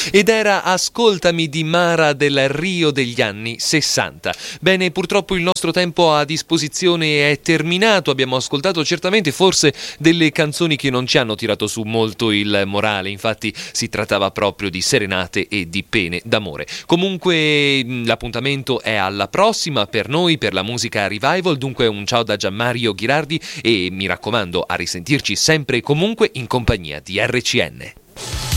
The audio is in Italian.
ed era Ascoltami di Mara del Rio degli anni 60. Bene, purtroppo il nostro tempo a disposizione è terminato, abbiamo ascoltato certamente forse delle canzoni che non ci hanno tirato su molto il morale, infatti si trattava proprio di serenate e di pene d'amore. Comunque l'appuntamento è alla prossima per noi, per la musica Revival, dunque un ciao da Gianmario Ghirardi e mi raccomando a risentirci sempre e comunque in compagnia di RCN.